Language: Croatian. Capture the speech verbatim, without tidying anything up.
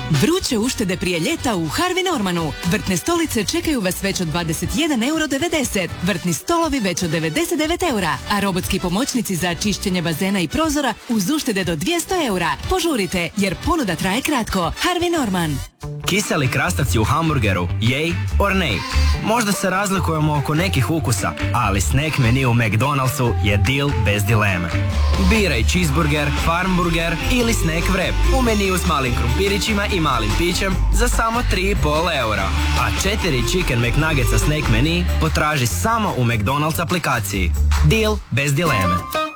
Vruće uštede prije ljeta u Harvey Normanu. Vrtne stolice čekaju vas već od dvadeset jedan euro devedeset, vrtni stolovi već od devedeset devet eura, a robotski pomoćnici za čišćenje bazena i prozora uz uštede do dvjesto eura. Požurite, jer ponuda traje kratko. Harvey Norman. Kiseli krastavci u hamburgeru, yay or nay? Možda se razlikujemo oko nekih ukusa, ali snack menu u McDonald'su je deal bez dileme. Biraj cheeseburger, farmburger ili snack wrap u meniju s malim krumpirićima i malim pićem za samo tri i pol eura. A četiri Chicken McNuggetsa snack menu potraži samo u McDonald's aplikaciji. Deal bez dileme.